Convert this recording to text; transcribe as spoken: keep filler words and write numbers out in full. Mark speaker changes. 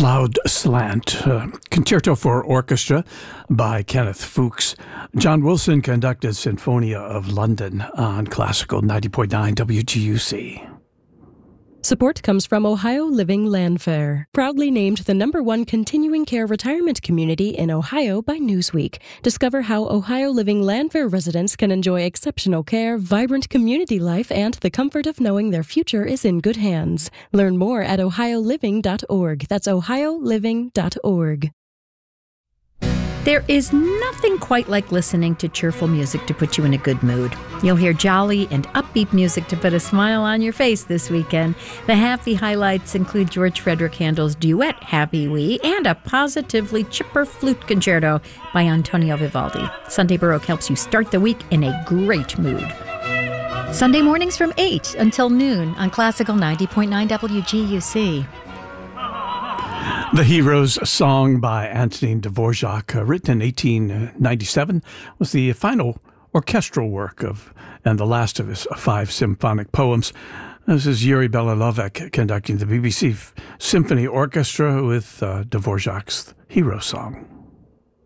Speaker 1: Cloud Slant, uh, Concerto for Orchestra by Kenneth Fuchs. John Wilson conducted Sinfonia of London on Classical ninety point nine W G U C.
Speaker 2: Support comes from Ohio Living Landfair, proudly named the number one continuing care retirement community in Ohio by Newsweek. Discover how Ohio Living Landfair residents can enjoy exceptional care, vibrant community life, and the comfort of knowing their future is in good hands. Learn more at ohio living dot org. That's ohio living dot org.
Speaker 3: There is nothing quite like listening to cheerful music to put you in a good mood. You'll hear jolly and upbeat music to put a smile on your face this weekend. The happy highlights include George Frederick Handel's duet, Happy Wee, and a positively chipper flute concerto by Antonio Vivaldi. Sunday Baroque helps you start the week in a great mood.
Speaker 4: Sunday mornings from eight until noon on Classical ninety point nine W G U C.
Speaker 1: The Hero's Song by Antonin Dvorak, uh, written in eighteen ninety-seven, was the final orchestral work of and the last of his five symphonic poems. This is Yuri Belilovec conducting the B B C Symphony Orchestra with uh, Dvorak's Hero's Song.